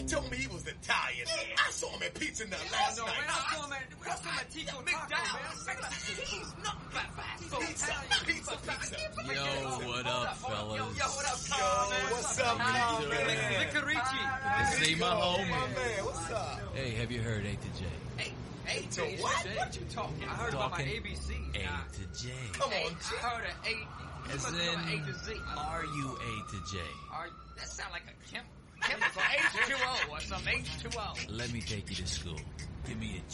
told me he was Italian. I saw him at Pizza Nut last night. Man, I saw him at Tico McDonald's. He's nothing but pizza. Yo, what up, fellas? Yo, what up, Carl? What's up, Carl, man? Licorici. This ain't my homie. My man, what's up? Hey, have you heard A to J? A to what? What you talking? I heard about my ABC. A to J. Come on, I heard of A. As in, A to Z. are you A to J? That sound like a chemical. H2O or some H2O. Let me take you to school. Give me a